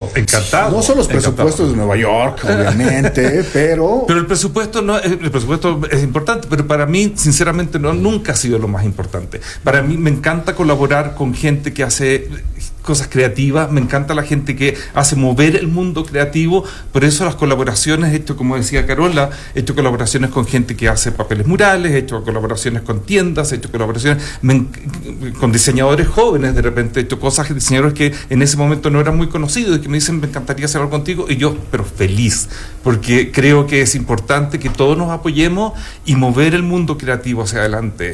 encantado. No son los presupuestos de Nueva York, obviamente, pero... Pero el presupuesto es importante, pero para mí, sinceramente, nunca ha sido lo más importante. Para mí me encanta colaborar con gente que hace cosas creativas, me encanta la gente que hace mover el mundo creativo, por eso las colaboraciones, he hecho, como decía Carola, he hecho colaboraciones con gente que hace papeles murales, he hecho colaboraciones con tiendas, he hecho colaboraciones con diseñadores jóvenes, de repente he hecho cosas, diseñadores que en ese momento no eran muy conocidos y que me dicen, me encantaría hacer algo contigo, y yo, pero feliz, porque creo que es importante que todos nos apoyemos y mover el mundo creativo hacia adelante.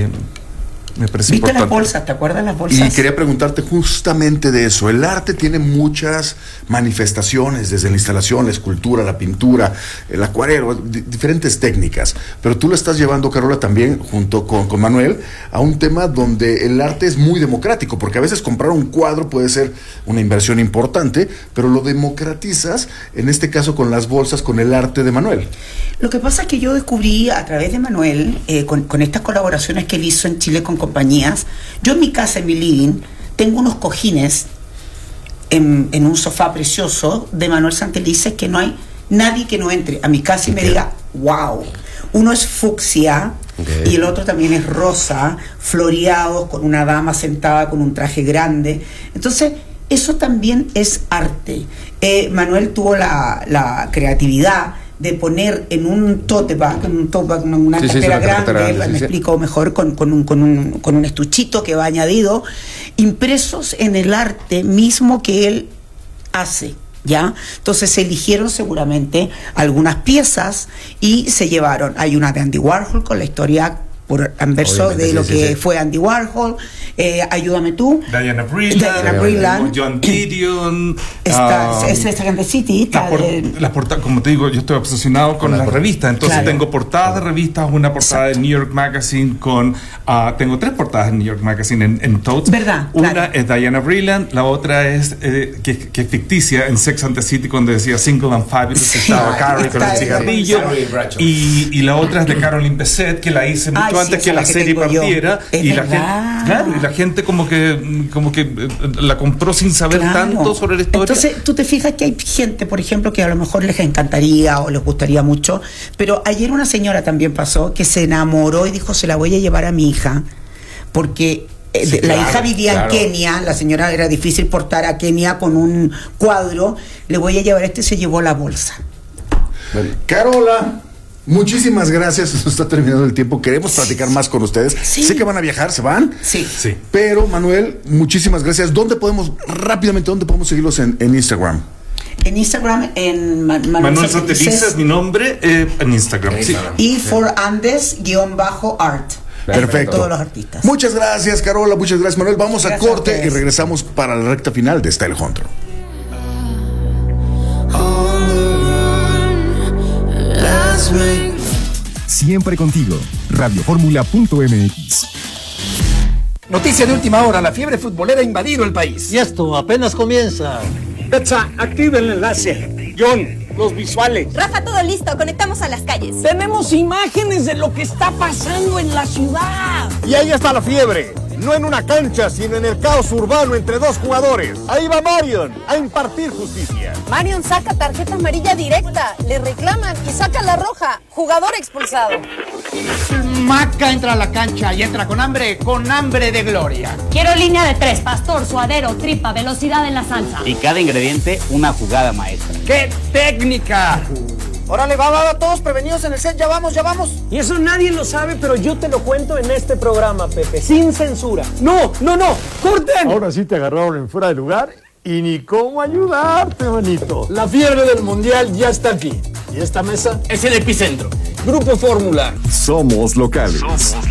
Me parece ¿Viste importante. las bolsas? ¿Te acuerdas las bolsas? Y quería preguntarte justamente de eso. El arte tiene muchas manifestaciones, desde la instalación, la escultura, la pintura, el acuarelo, diferentes técnicas. Pero tú lo estás llevando, Carola, también, junto con Manuel, a un tema donde el arte es muy democrático, porque a veces comprar un cuadro puede ser una inversión importante, pero lo democratizas, en este caso con las bolsas, con el arte de Manuel. Lo que pasa es que yo descubrí a través de Manuel, con estas colaboraciones que él hizo en Chile con compañías, yo en mi casa, en mi living, tengo unos cojines en un sofá precioso de Manuel Santelices, que no hay nadie que no entre a mi casa y me diga, wow. Uno es fucsia, y el otro también es rosa, floreados, con una dama sentada con un traje grande. Entonces, eso también es arte. Manuel tuvo la creatividad de poner en un tote bag, una cartera grande, me explico mejor, con un estuchito que va añadido, impresos en el arte mismo que él hace, ¿ya? Entonces se eligieron seguramente algunas piezas y se llevaron. Hay una de Andy Warhol con la historia por anverso de lo que fue Andy Warhol, ayúdame tú, Diana Brilland, John Gideon, es Second City, las portadas, como te digo, yo estoy obsesionado con las revistas, entonces tengo portadas de revistas, una portada de New York Magazine tengo 3 portadas de New York Magazine en Totes. ¿Verdad? Una es Diana Brilland, la otra es que es ficticia, en Sex and the City, cuando decía Single and Fabulous, estaba Carrie con el cigarrillo, y la otra es de Caroline Bessette, que la hice mucho antes que la serie partiera, y la gente como que la compró sin saber tanto sobre la historia. Entonces tú te fijas que hay gente, por ejemplo, que a lo mejor les encantaría o les gustaría mucho, pero ayer una señora también pasó que se enamoró y dijo, se la voy a llevar a mi hija, porque la hija vivía en Kenia, la señora era difícil portar a Kenia con un cuadro, le voy a llevar se llevó la bolsa. Bueno, Carola, muchísimas gracias, se nos está terminando el tiempo, queremos platicar más con ustedes. Sé que van a viajar, ¿se van? Sí. Pero Manuel, muchísimas gracias. ¿Dónde podemos seguirlos en Instagram? En Instagram, en Manuel Santelices es mi nombre, en Instagram. Sí. Y for Andes_art. Perfecto. Todos los artistas. Muchas gracias, Carola, muchas gracias, Manuel. Vamos a corte y regresamos para la recta final de Style Hunter. Siempre contigo. Radioformula.mx. Noticia de última hora, la fiebre futbolera ha invadido el país. Y esto apenas comienza. Petsa, activa el enlace. John, los visuales. Rafa, todo listo, conectamos a las calles. Tenemos imágenes de lo que está pasando en la ciudad. Y ahí está la fiebre. No en una cancha, sino en el caos urbano entre 2 jugadores. Ahí va Marion a impartir justicia. Marion saca tarjeta amarilla directa, le reclaman y saca la roja. Jugador expulsado. Maca entra a la cancha y entra con hambre de gloria. Quiero línea de 3, pastor, suadero, tripa, velocidad en la salsa. Y cada ingrediente una jugada maestra. ¡Qué técnica! Órale, va, todos prevenidos en el set, ya vamos. Y eso nadie lo sabe, pero yo te lo cuento en este programa, Pepe, sin censura. No, corten. Ahora sí te agarraron en fuera de lugar y ni cómo ayudarte, manito. La fiebre del mundial ya está aquí. Y esta mesa es el epicentro. Grupo Fórmula. Somos locales.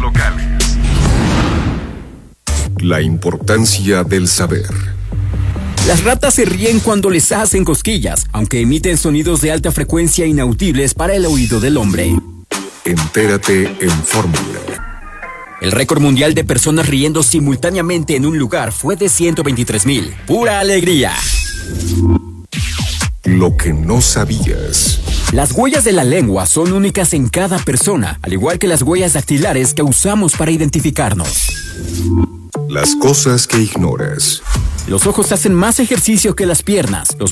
La importancia del saber. Las ratas se ríen cuando les hacen cosquillas, aunque emiten sonidos de alta frecuencia inaudibles para el oído del hombre. Entérate en Fórmula. El récord mundial de personas riendo simultáneamente en un lugar fue de 123,000. ¡Pura alegría! Lo que no sabías. Las huellas de la lengua son únicas en cada persona, al igual que las huellas dactilares que usamos para identificarnos. Las cosas que ignoras. Los ojos hacen más ejercicio que las piernas. Los